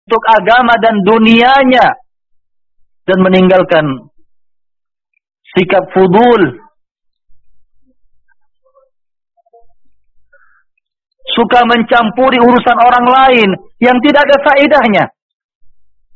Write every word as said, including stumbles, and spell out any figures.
untuk agama dan dunianya, dan meninggalkan sikap fudul, suka mencampuri urusan orang lain yang tidak ada faedahnya.